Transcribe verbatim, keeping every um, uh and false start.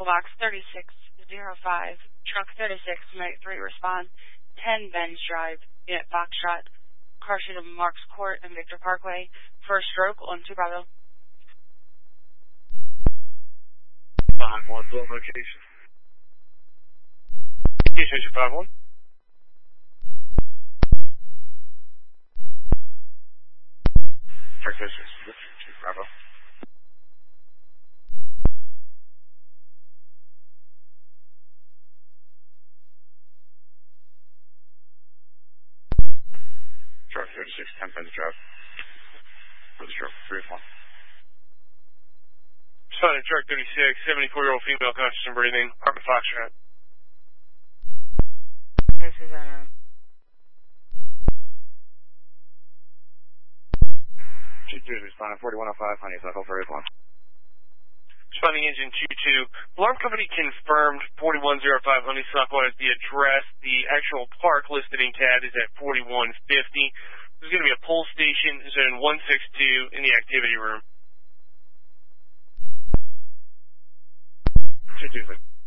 Vehicle Box thirty-six oh five, Truck thirty-six, Night three, respond. ten Benz Drive, Unit Foxtrot, car sheet of Marks Court and Victor Parkway. First stroke on two Bravo. five one, blow location. Location five one. Truck thirty-six, two Bravo. Truck thirty-six, ten Benz Drive. For the stroke, three one. Responding truck thirty-six, seventy-four-year-old female, conscious and breathing, apartment Foxtrot. This is uh two two, responding forty-one oh five, honeysuckle for eight one. Responding engine two two. Alarm company confirmed forty-one oh five honeysuckle as the address. The actual park listed in C A D is at forty-one fifty. There's going to be a pull station zone one sixty-two in the activity room. two two,